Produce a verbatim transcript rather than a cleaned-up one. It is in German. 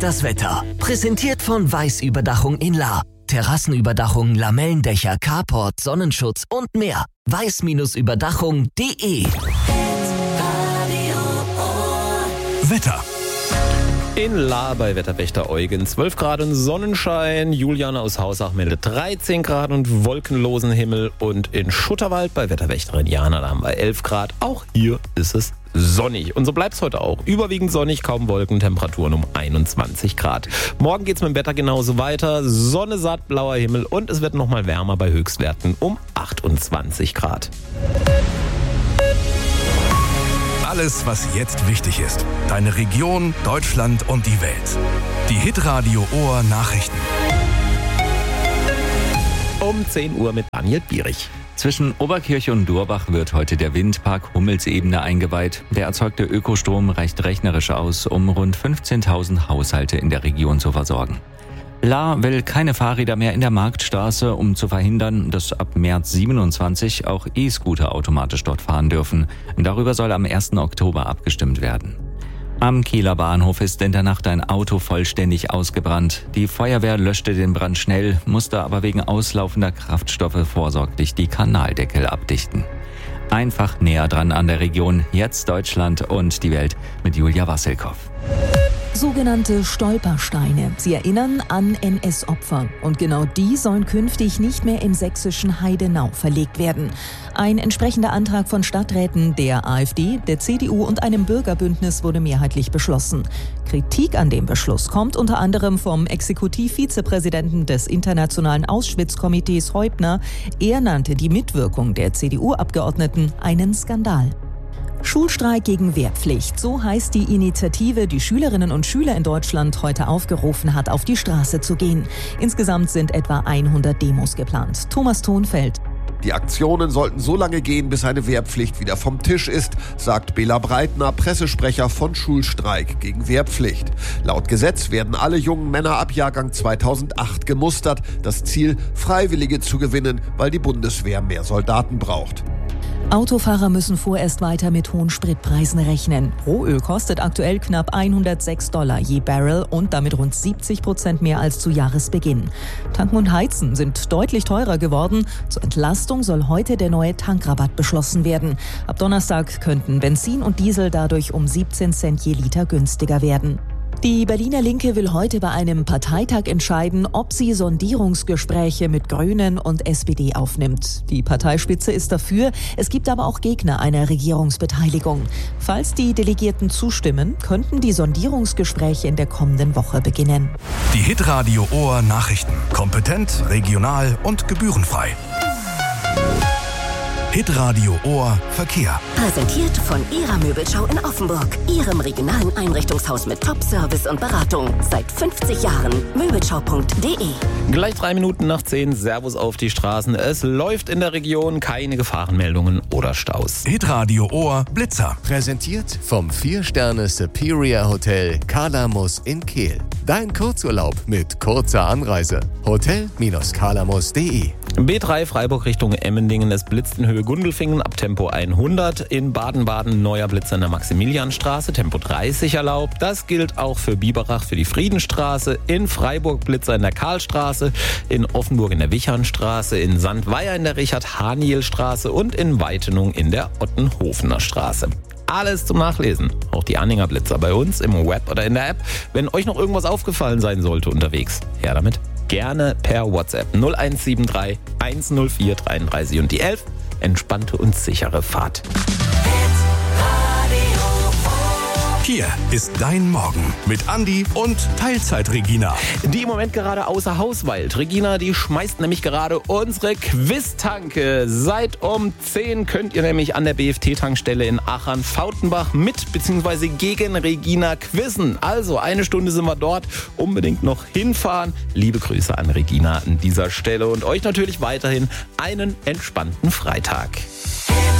Das Wetter. Präsentiert von Weiß-Überdachung in Lahr. Terrassenüberdachung, Lamellendächer, Carport, Sonnenschutz und mehr. weiß Überdachung punkt de. Wetter. In Lahr bei Wetterwächter Eugen zwölf Grad und Sonnenschein. Juliane aus Hausach meldet dreizehn Grad und wolkenlosen Himmel. Und in Schutterwald bei Wetterwächterin Jana, da haben wir elf Grad. Auch hier ist es sonnig. Und so bleibt es heute auch. Überwiegend sonnig, kaum Wolken, Temperaturen um einundzwanzig Grad. Morgen geht es mit dem Wetter genauso weiter. Sonne satt, blauer Himmel und es wird nochmal wärmer bei Höchstwerten um achtundzwanzig Grad. Alles, was jetzt wichtig ist. Deine Region, Deutschland und die Welt. Die Hitradio Ohr Nachrichten. Um zehn Uhr mit Daniel Bierich. Zwischen Oberkirch und Durbach wird heute der Windpark Hummelsebene eingeweiht. Der erzeugte Ökostrom reicht rechnerisch aus, um rund fünfzehntausend Haushalte in der Region zu versorgen. Lahr will keine Fahrräder mehr in der Marktstraße, um zu verhindern, dass ab März siebenundzwanzig auch E-Scooter automatisch dort fahren dürfen. Darüber soll am ersten Oktober abgestimmt werden. Am Kieler Bahnhof ist in der Nacht ein Auto vollständig ausgebrannt. Die Feuerwehr löschte den Brand schnell, musste aber wegen auslaufender Kraftstoffe vorsorglich die Kanaldeckel abdichten. Einfach näher dran an der Region, jetzt Deutschland und die Welt mit Julia Wassilkow. Sogenannte Stolpersteine. Sie erinnern an N S-Opfer. Und genau die sollen künftig nicht mehr im sächsischen Heidenau verlegt werden. Ein entsprechender Antrag von Stadträten der AfD, der C D U und einem Bürgerbündnis wurde mehrheitlich beschlossen. Kritik an dem Beschluss kommt unter anderem vom Exekutivvizepräsidenten des Internationalen Auschwitz-Komitees Heubner. Er nannte die Mitwirkung der C D U-Abgeordneten einen Skandal. Schulstreik gegen Wehrpflicht, so heißt die Initiative, die Schülerinnen und Schüler in Deutschland heute aufgerufen hat, auf die Straße zu gehen. Insgesamt sind etwa hundert Demos geplant. Thomas Thonfeld. Die Aktionen sollten so lange gehen, bis eine Wehrpflicht wieder vom Tisch ist, sagt Bela Breitner, Pressesprecher von Schulstreik gegen Wehrpflicht. Laut Gesetz werden alle jungen Männer ab Jahrgang zweitausendacht gemustert. Das Ziel, Freiwillige zu gewinnen, weil die Bundeswehr mehr Soldaten braucht. Autofahrer müssen vorerst weiter mit hohen Spritpreisen rechnen. Rohöl kostet aktuell knapp hundertsechs Dollar je Barrel und damit rund siebzig Prozent mehr als zu Jahresbeginn. Tanken und Heizen sind deutlich teurer geworden. Zur Entlastung soll heute der neue Tankrabatt beschlossen werden. Ab Donnerstag könnten Benzin und Diesel dadurch um siebzehn Cent je Liter günstiger werden. Die Berliner Linke will heute bei einem Parteitag entscheiden, ob sie Sondierungsgespräche mit Grünen und S P D aufnimmt. Die Parteispitze ist dafür, es gibt aber auch Gegner einer Regierungsbeteiligung. Falls die Delegierten zustimmen, könnten die Sondierungsgespräche in der kommenden Woche beginnen. Die Hitradio Ohr Nachrichten. Kompetent, regional und gebührenfrei. Hitradio Ohr Verkehr. Präsentiert von Ihrer Möbelschau in Offenburg. Ihrem regionalen Einrichtungshaus mit Top-Service und Beratung. Seit fünfzig Jahren. Möbelschau punkt de. Gleich drei Minuten nach zehn. Servus auf die Straßen. Es läuft in der Region, keine Gefahrenmeldungen oder Staus. Hitradio Ohr Blitzer. Präsentiert vom vier Sterne Superior Hotel Kalamus in Kehl. Dein Kurzurlaub mit kurzer Anreise. hotel Kalamus punkt de. B drei Freiburg Richtung Emmendingen. Es blitzt in Höhe Gundelfingen ab Tempo hundert. In Baden-Baden neuer Blitzer in der Maximilianstraße, Tempo dreißig erlaubt. Das gilt auch für Biberach für die Friedenstraße. In Freiburg Blitzer in der Karlstraße. In Offenburg in der Wichernstraße. In Sandweier in der Richard-Haniel-Straße. Und in Weitenung in der Ottenhofener Straße. Alles zum Nachlesen. Auch die Anhänger Blitzer bei uns im Web oder in der App. Wenn euch noch irgendwas aufgefallen sein sollte unterwegs, her damit. Gerne per WhatsApp null eins sieben drei eins null vier dreiunddreißig und die elf. Entspannte und sichere Fahrt. Hier ist dein Morgen mit Andi und Teilzeit-Regina. Die im Moment gerade außer Haus weilt. Regina, die schmeißt nämlich gerade unsere Quiz-Tanke. Seit um zehn könnt ihr nämlich an der B F T-Tankstelle in Achern-Fautenbach mit bzw. gegen Regina quizzen. Also eine Stunde sind wir dort. Unbedingt noch hinfahren. Liebe Grüße an Regina an dieser Stelle und euch natürlich weiterhin einen entspannten Freitag.